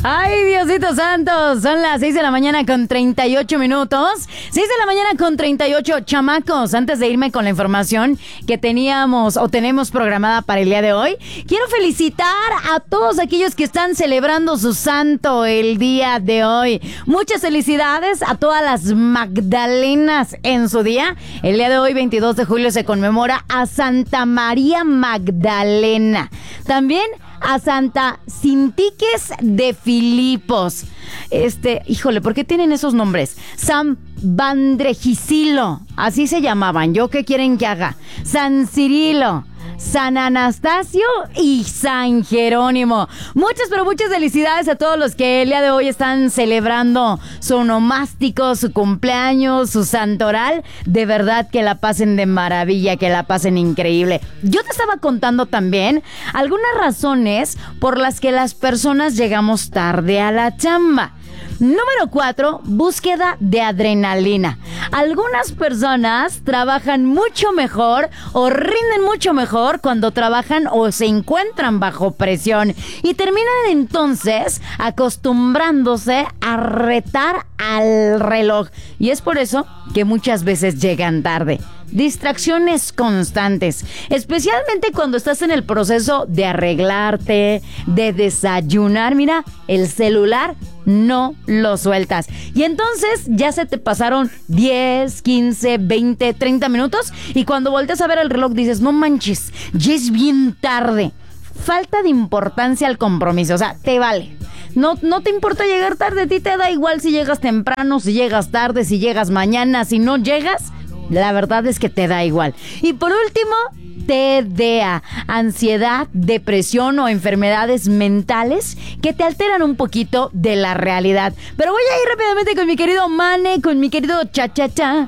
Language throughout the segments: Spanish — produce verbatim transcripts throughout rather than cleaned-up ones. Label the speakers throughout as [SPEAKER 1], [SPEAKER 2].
[SPEAKER 1] Ay, Diosito Santo, son las seis de la mañana con treinta y ocho minutos. seis de la mañana con treinta y ocho, chamacos. Antes de irme con la información que teníamos o tenemos programada para el día de hoy, quiero felicitar a todos aquellos que están celebrando su santo el día de hoy. Muchas felicidades a todas las Magdalenas en su día. El día de hoy, veintidós de julio, se conmemora a Santa María Magdalena. También a Santa Sintiques de Filipos. Este, híjole, ¿por qué tienen esos nombres? San Vandregisilo, así se llamaban. ¿Yo qué quieren que haga? San Cirilo, San Anastasio y San Jerónimo. Muchas, pero muchas felicidades a todos los que el día de hoy están celebrando su onomástico, su cumpleaños, su santoral. De verdad que la pasen de maravilla, que la pasen increíble. Yo te estaba contando también algunas razones por las que las personas llegamos tarde a la chamba. Número cuatro, búsqueda de adrenalina. Algunas personas trabajan mucho mejor o rinden mucho mejor cuando trabajan o se encuentran bajo presión y terminan entonces acostumbrándose a retar al reloj. Y es por eso que muchas veces llegan tarde. Distracciones constantes, especialmente cuando estás en el proceso de arreglarte, de desayunar. Mira, el celular no lo sueltas. Y entonces ya se te pasaron diez, quince, veinte, treinta minutos y cuando volteas a ver el reloj dices, no manches, ya es bien tarde. Falta de importancia al compromiso, o sea, te vale. No, no te importa llegar tarde, a ti te da igual si llegas temprano, si llegas tarde, si llegas mañana, si no llegas. La verdad es que te da igual. Y por último, T D A, ansiedad, depresión o enfermedades mentales que te alteran un poquito de la realidad. Pero voy a ir rápidamente con mi querido Mane, con mi querido Cha-Cha-Cha,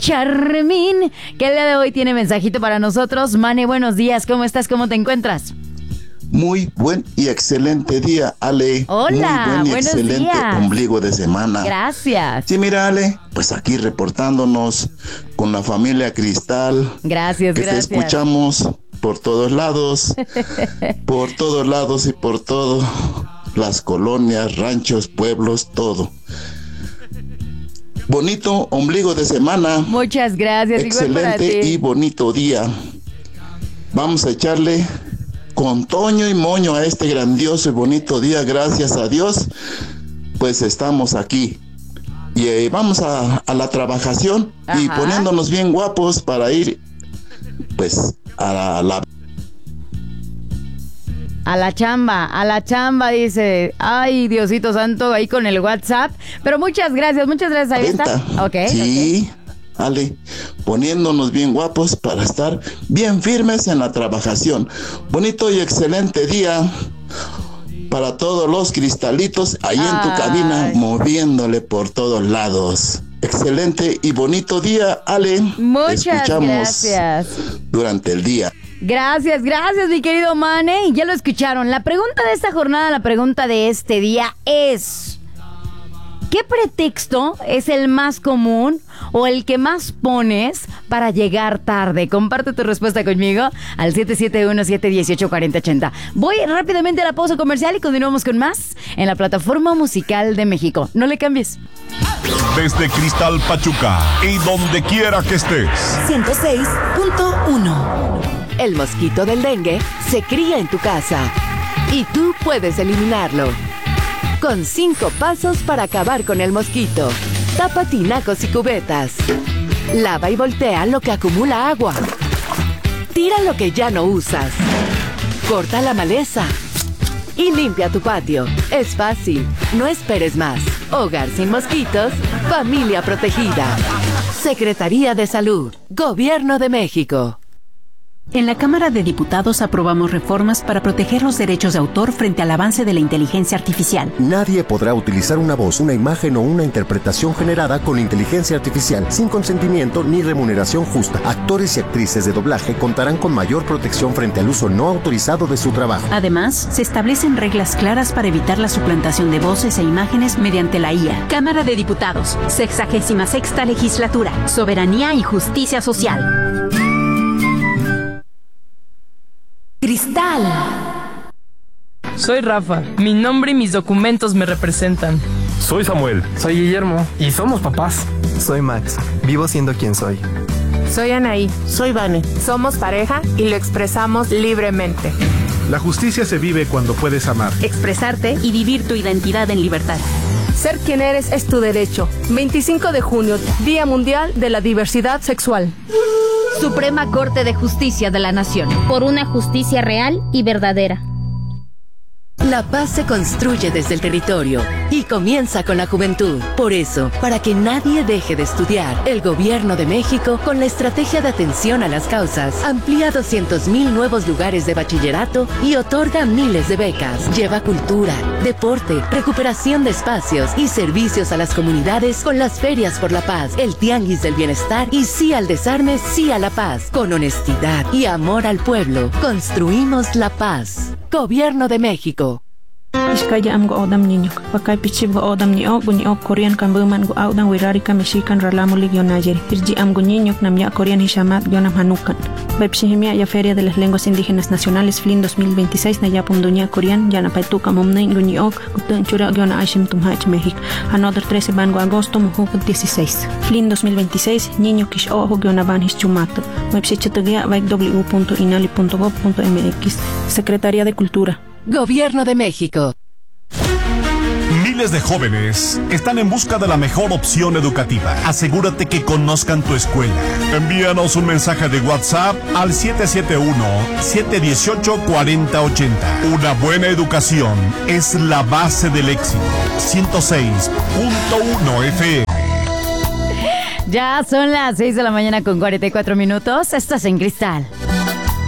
[SPEAKER 1] Charmín, que el día de hoy tiene mensajito para nosotros. Mane, buenos días, ¿cómo estás? ¿Cómo te encuentras?
[SPEAKER 2] Muy buen y excelente día, Ale.
[SPEAKER 1] Hola,
[SPEAKER 2] muy buen y
[SPEAKER 1] buenos
[SPEAKER 2] excelente
[SPEAKER 1] días.
[SPEAKER 2] ombligo de semana.
[SPEAKER 1] Gracias.
[SPEAKER 2] Sí, mira, Ale, pues aquí reportándonos con la familia Cristal.
[SPEAKER 1] Gracias,
[SPEAKER 2] que
[SPEAKER 1] gracias.
[SPEAKER 2] te escuchamos por todos lados, por todos lados y por todo, las colonias, ranchos, pueblos, todo. Bonito ombligo de semana.
[SPEAKER 1] Muchas gracias.
[SPEAKER 2] Excelente
[SPEAKER 1] igual para ti.
[SPEAKER 2] Y bonito día. Vamos a echarle con toño y moño a este grandioso y bonito día, gracias a Dios, pues estamos aquí. Y eh, vamos a, a la trabajación. Ajá. Y poniéndonos bien guapos para ir, pues, a la, a la...
[SPEAKER 1] A la chamba, a la chamba, dice. Ay, Diosito Santo, ahí con el WhatsApp. Pero muchas gracias, muchas gracias. Ahí está. Ok.
[SPEAKER 2] Sí.
[SPEAKER 1] Okay.
[SPEAKER 2] Ale, poniéndonos bien guapos para estar bien firmes en la trabajación. Bonito y excelente día para todos los cristalitos ahí Ay. en tu cabina, moviéndole por todos lados. Excelente y bonito día, Ale.
[SPEAKER 1] Muchas
[SPEAKER 2] escuchamos
[SPEAKER 1] gracias.
[SPEAKER 2] Durante el día.
[SPEAKER 1] Gracias, gracias, mi querido Mane. Ya lo escucharon. La pregunta de esta jornada, la pregunta de este día es: ¿qué pretexto es el más común o el que más pones para llegar tarde? Comparte tu respuesta conmigo al siete siete uno, siete uno ocho, cuatro cero ocho cero. Voy rápidamente a la pausa comercial y continuamos con más en la plataforma musical de México. No le cambies.
[SPEAKER 3] Desde Cristal Pachuca y donde quiera que estés.
[SPEAKER 4] ciento seis punto uno.
[SPEAKER 5] El mosquito del dengue se cría en tu casa y tú puedes eliminarlo con cinco pasos para acabar con el mosquito. Tapa tinacos y cubetas. Lava y voltea lo que acumula agua. Tira lo que ya no usas. Corta la maleza. Y limpia tu patio. Es fácil. No esperes más. Hogar sin mosquitos. Familia protegida. Secretaría de Salud. Gobierno de México.
[SPEAKER 6] En la Cámara de Diputados aprobamos reformas para proteger los derechos de autor frente al avance de la inteligencia artificial.
[SPEAKER 7] Nadie podrá utilizar una voz, una imagen o una interpretación generada con inteligencia artificial sin consentimiento ni remuneración justa. Actores y actrices de doblaje contarán con mayor protección frente al uso no autorizado de su trabajo.
[SPEAKER 6] Además, se establecen reglas claras para evitar la suplantación de voces e imágenes mediante la I A.
[SPEAKER 8] Cámara de Diputados, sexagésima sexta legislatura, soberanía y justicia social.
[SPEAKER 4] Cristal
[SPEAKER 9] Soy Rafa. Mi nombre y mis documentos me representan.
[SPEAKER 10] Soy Samuel.
[SPEAKER 11] Soy Guillermo. Y somos papás.
[SPEAKER 12] Soy Max. Vivo siendo quien soy.
[SPEAKER 13] Soy Anaí.
[SPEAKER 14] Soy Vane.
[SPEAKER 13] Somos pareja y lo expresamos libremente.
[SPEAKER 15] La justicia se vive cuando puedes amar,
[SPEAKER 8] expresarte y vivir tu identidad en libertad.
[SPEAKER 16] Ser quien eres es tu derecho. veinticinco de junio, Día Mundial de la Diversidad Sexual.
[SPEAKER 17] Suprema Corte de Justicia de la Nación.
[SPEAKER 18] Por una justicia real y verdadera.
[SPEAKER 5] La paz se construye desde el territorio y comienza con la juventud. Por eso, para que nadie deje de estudiar, el Gobierno de México, con la estrategia de atención a las causas, amplía doscientos mil nuevos lugares de bachillerato y otorga miles de becas. Lleva cultura, deporte, recuperación de espacios y servicios a las comunidades con las ferias por la paz, el tianguis del bienestar y sí al desarme, sí a la paz. Con honestidad y amor al pueblo, construimos la paz. Gobierno de México.
[SPEAKER 19] Iskaya am go odam niñok, pakay pichib go odam niok, gunyok Korean kan buman go audan wirari ka Mexican ralamulig yonayeri. Irji am go niñok nam ya Korean hishamat yonam hanukan. Bepshihimia ya Feria de las Lenguas Indígenas Nacionales F L I N dos mil veintiséis na ya pundunya Korean ya na paituka momnen gunyok, gutun chura yona aishim tumhach México. Another trece bango agosto mujuk dieciséis. F L I N dos mil veintiséis niño kish ojo yona van hischumato. Websitegia vaik w punto inali punto gov punto m x. Secretaría de Cultura.
[SPEAKER 5] Gobierno de México.
[SPEAKER 3] Miles de jóvenes están en busca de la mejor opción educativa. Asegúrate que conozcan tu escuela. Envíanos un mensaje de WhatsApp al siete siete uno, siete uno ocho, cuatro cero ocho cero. Una buena educación es la base del éxito. ciento seis punto uno F M.
[SPEAKER 1] Ya son las seis de la mañana con cuarenta y cuatro minutos. Estás en Cristal.